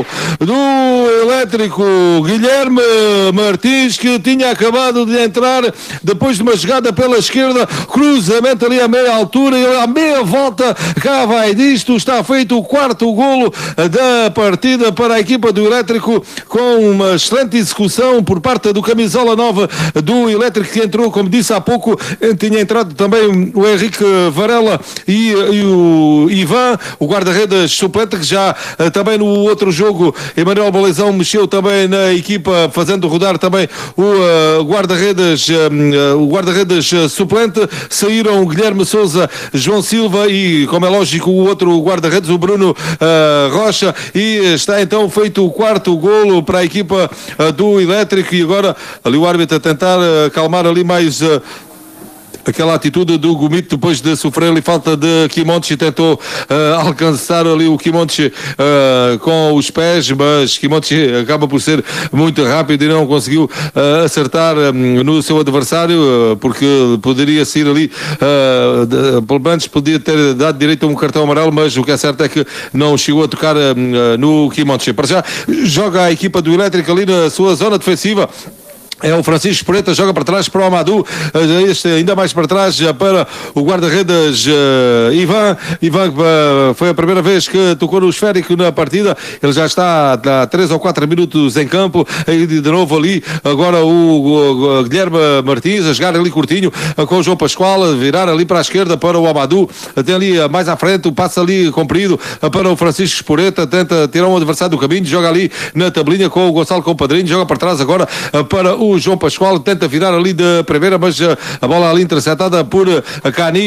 do Elétrico, Guilherme Martins, que tinha acabado de entrar depois de uma jogada pela esquerda, cruzamento ali a meia altura, e a meia volta, cá vai disto, está feito o quarto golo da partida para a equipa do Elétrico, com uma excelente execução por parte do camisola nova do Elétrico, que entrou, como disse há pouco, tinha entrado também o Henrique Varela e o Ivan, o guarda-redes suplente, que já também no outro jogo, Emanuel Balezão mexeu também na equipa, fazendo rodar também o guarda-redes suplente. Saíram Guilherme Sousa, João Silva e, como é lógico, o outro guarda-redes, o Bruno Rocha, e está então feito o quarto golo para a equipa do Elétrico. E agora ali o árbitro a tentar acalmar ali mais aquela atitude do Gomito, depois de sofrer ali falta de Kimonchi, tentou alcançar ali o Kimonchi com os pés, mas Kimonchi acaba por ser muito rápido e não conseguiu acertar no seu adversário, porque poderia sair ali, pelo menos podia ter dado direito a um cartão amarelo, mas o que é certo é que não chegou a tocar no Kimonchi. Para já joga a equipa do Elétrico ali na sua zona defensiva. É o Francisco Espureta, joga para trás para o Amadou, este ainda mais para trás para o guarda-redes Ivan, foi a primeira vez que tocou no esférico na partida, ele já está há 3 ou 4 minutos em campo, e de novo ali, agora o Guilherme Martins a jogar ali curtinho, com o João Pascoal, a virar ali para a esquerda para o Amadou, tem ali mais à frente, o passe ali comprido para o Francisco Espureta, tenta tirar um adversário do caminho, joga ali na tabelinha com o Gonçalo Compadrinho, joga para trás agora para o João Pascoal, tenta virar ali de primeira, mas a bola ali interceptada por Cani.